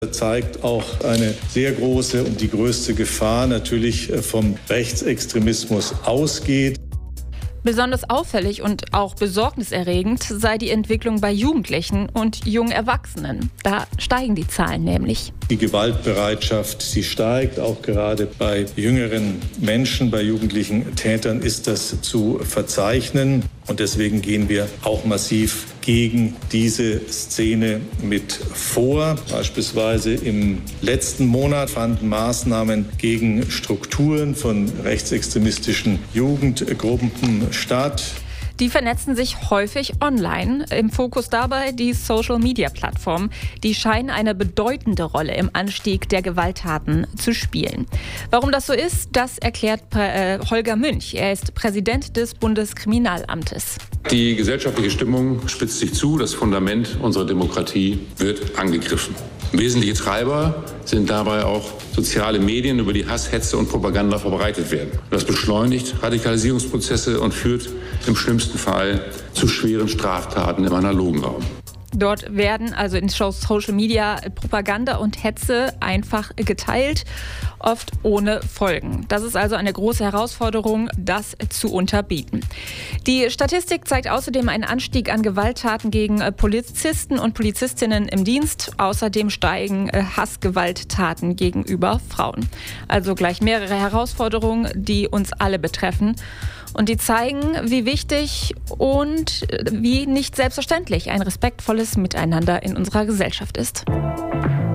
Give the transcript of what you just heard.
Zeigt auch eine sehr große und die größte Gefahr natürlich vom Rechtsextremismus ausgeht. Besonders auffällig und auch besorgniserregend sei die Entwicklung bei Jugendlichen und jungen Erwachsenen. Da steigen die Zahlen nämlich. Die Gewaltbereitschaft, sie steigt, auch gerade bei jüngeren Menschen, bei jugendlichen Tätern ist das zu verzeichnen. Und deswegen gehen wir auch massiv gegen diese Szene mit vor. Beispielsweise im letzten Monat fanden Maßnahmen gegen Strukturen von rechtsextremistischen Jugendgruppen statt. Die vernetzen sich häufig online. Im Fokus dabei die Social-Media-Plattformen. Die scheinen eine bedeutende Rolle im Anstieg der Gewalttaten zu spielen. Warum das so ist, das erklärt Holger Münch. Er ist Präsident des Bundeskriminalamtes. Die gesellschaftliche Stimmung spitzt sich zu. Das Fundament unserer Demokratie wird angegriffen. Wesentliche Treiber sind dabei auch soziale Medien, über die Hass, Hetze und Propaganda verbreitet werden. Das beschleunigt Radikalisierungsprozesse und führt im schlimmsten Fall zu schweren Straftaten im analogen Raum. Dort werden also in Social Media Propaganda und Hetze einfach geteilt, oft ohne Folgen. Das ist also eine große Herausforderung, das zu unterbieten. Die Statistik zeigt außerdem einen Anstieg an Gewalttaten gegen Polizisten und Polizistinnen im Dienst. Außerdem steigen Hassgewalttaten gegenüber Frauen. Also gleich mehrere Herausforderungen, die uns alle betreffen. Und die zeigen, wie wichtig und wie nicht selbstverständlich ein respektvolles Miteinander in unserer Gesellschaft ist.